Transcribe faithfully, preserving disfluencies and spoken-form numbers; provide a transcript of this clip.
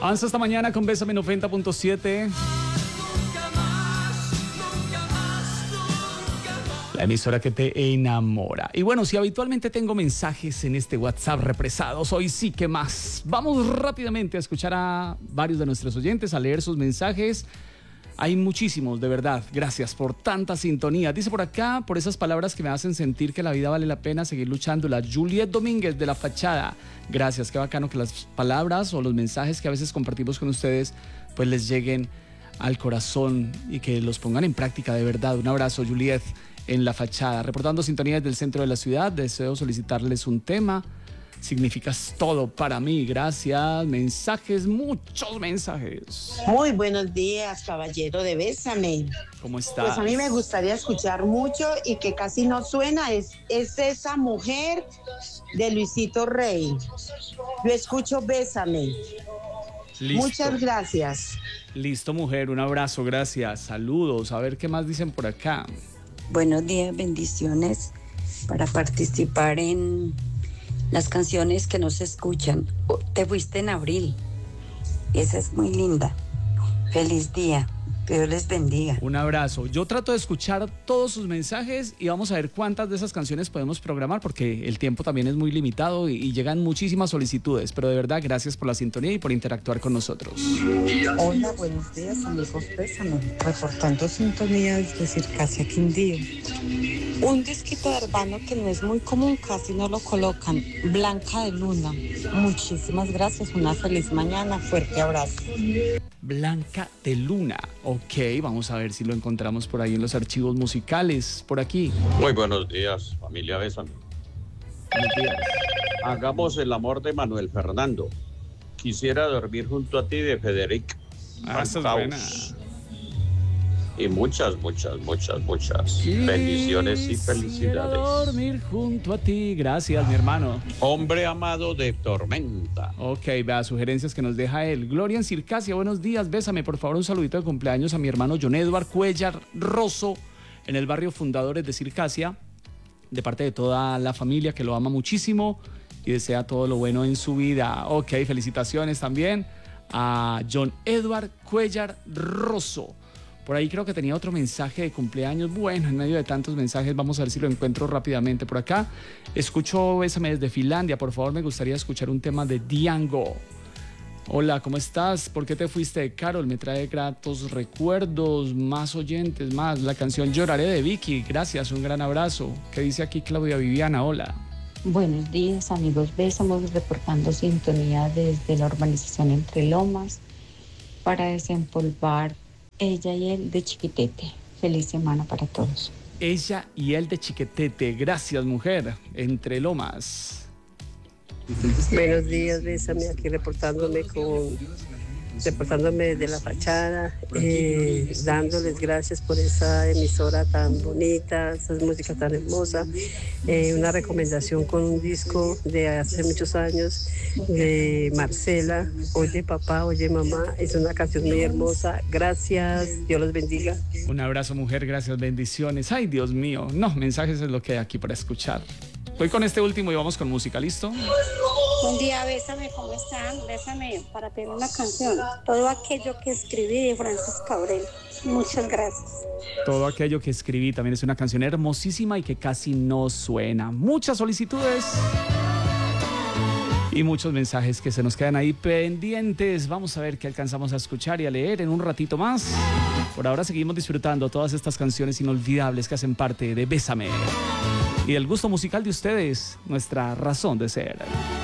Avanza esta mañana con Bésame noventa punto siete. La emisora que te enamora. Y bueno, si habitualmente tengo mensajes en este WhatsApp represados, hoy sí que más. Vamos rápidamente a escuchar a varios de nuestros oyentes, a leer sus mensajes. Hay muchísimos, de verdad. Gracias por tanta sintonía. Dice por acá, por esas palabras que me hacen sentir que la vida vale la pena seguir luchando. La Juliet Domínguez de La Fachada. Gracias, qué bacano que las palabras o los mensajes que a veces compartimos con ustedes pues les lleguen al corazón y que los pongan en práctica de verdad. Un abrazo, Juliet, en La Fachada. Reportando sintonía desde el centro de la ciudad. Deseo solicitarles un tema. Significas todo para mí, gracias. Mensajes, muchos mensajes. Muy buenos días, caballero de Bésame. ¿Cómo estás? Pues a mí me gustaría escuchar mucho y que casi no suena, es, es esa mujer de Luisito Rey. Yo escucho Bésame. Listo. Muchas gracias. Listo, mujer, un abrazo, gracias. Saludos, a ver qué más dicen por acá. Buenos días, bendiciones para participar en las canciones que no se escuchan. Te fuiste en abril. Esa es muy linda. Feliz día. Que Dios les bendiga. Un abrazo. Yo trato de escuchar todos sus mensajes y vamos a ver cuántas de esas canciones podemos programar porque el tiempo también es muy limitado y, y llegan muchísimas solicitudes. Pero de verdad, gracias por la sintonía y por interactuar con nosotros. Hola, buenos días, amigos. Bésame. Reportando sintonía desde Circasia Quindío. Un disquito de Urbano que no es muy común, casi no lo colocan. Blanca de Luna. Muchísimas gracias. Una feliz mañana. Fuerte abrazo. Blanca de Luna. Ok, vamos a ver si lo encontramos por ahí en los archivos musicales, por aquí. Muy buenos días, familia Bésame. Buenos días. Hagamos el amor de Manuel Fernando. Quisiera dormir junto a ti de Federic. Ah, esa es buena. Y muchas, muchas, muchas, muchas bendiciones y felicidades. Dormir junto a ti. Gracias, mi hermano. Hombre amado de Tormenta. Ok, vea, sugerencias que nos deja él. Gloria en Circasia, buenos días. Bésame, por favor, un saludito de cumpleaños a mi hermano John Edward Cuellar Rosso en el barrio Fundadores de Circasia, de parte de toda la familia que lo ama muchísimo y desea todo lo bueno en su vida. Ok, felicitaciones también a John Edward Cuellar Rosso. Por ahí creo que tenía otro mensaje de cumpleaños. Bueno, en medio de tantos mensajes, vamos a ver si lo encuentro rápidamente por acá. Escucho Bésame desde Finlandia. Por favor, me gustaría escuchar un tema de Diango. Hola, ¿cómo estás? ¿Por qué te fuiste, Carol? Me trae gratos recuerdos, más oyentes, más. La canción Lloraré de Vicky. Gracias, un gran abrazo. ¿Qué dice aquí Claudia Viviana? Hola. Buenos días, amigos. Estamos reportando sintonía desde la urbanización Entre Lomas para desempolvar Ella y Él de Chiquitete. Feliz semana para todos. Ella y Él de Chiquitete. Gracias, mujer. Entre Lomas. Buenos días, Bésame, aquí reportándome con reportándome desde La Fachada, eh, dándoles gracias por esa emisora tan bonita, esa música tan hermosa. Eh, una recomendación con un disco de hace muchos años de Marcela, Oye Papá, Oye Mamá, es una canción muy hermosa. Gracias, Dios los bendiga. Un abrazo, mujer, gracias, bendiciones. Ay, Dios mío, no, mensajes es lo que hay aquí para escuchar. Voy con este último y vamos con música, ¿listo? Buen día, Bésame, ¿cómo están? Bésame para pedir una canción. Todo aquello que escribí de Francis Cabrel. Muchas gracias. Todo aquello que escribí también es una canción hermosísima y que casi no suena. Muchas solicitudes y muchos mensajes que se nos quedan ahí pendientes. Vamos a ver qué alcanzamos a escuchar y a leer en un ratito más. Por ahora seguimos disfrutando todas estas canciones inolvidables que hacen parte de Bésame y del gusto musical de ustedes, nuestra razón de ser.